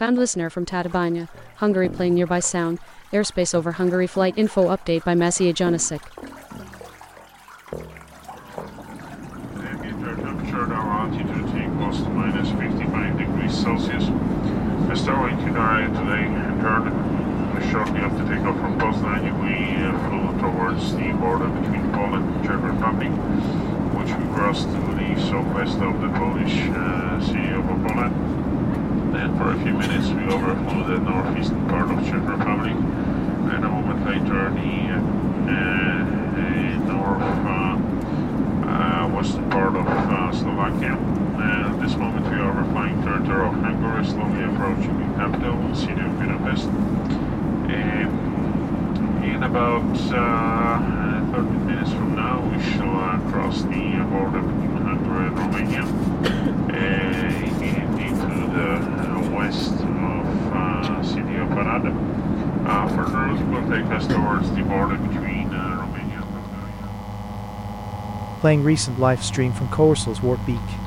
Found listener from Tatabánya, Hungary playing nearby sound. Airspace over Hungary flight info update by Maciej Janasic. Ambient air temperature now altitude equals to minus 55 degrees Celsius. Starting Canaria today and turn shortly up to take off from Poznań. We flew towards the border between Poland and Czech Republic, which we crossed to the southwest of the Polish city of Opola. Then for a few minutes we overflew the northeastern part of Czech Republic, and a moment later the western part of Slovakia. At this moment we are overflying territory of Hungary, slowly approaching the capital, city of Budapest. In about 30 minutes from now we shall cross the border between Hungary and Romania into the west of city of Arad. Further it will take us towards the border between Romania and Bulgaria. Playing recent live stream from Corsal's Workbeak.